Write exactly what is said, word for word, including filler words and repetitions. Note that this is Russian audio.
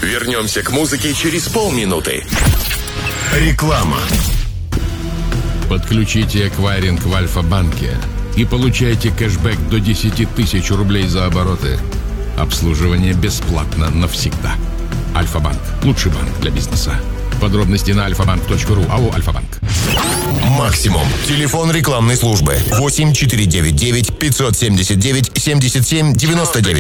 Вернемся к музыке через полминуты. Реклама. Подключите эквайринг в Альфа-банке и получайте кэшбэк до десять тысяч рублей за обороты. Обслуживание бесплатно навсегда. Альфа-банк. Лучший банк для бизнеса. Подробности на альфа-банк точка ру. АО «Альфа-банк». Максимум. Телефон рекламной службы. восемь четыре девять девять пятьсот семьдесят девять семьдесят семь девяносто девять.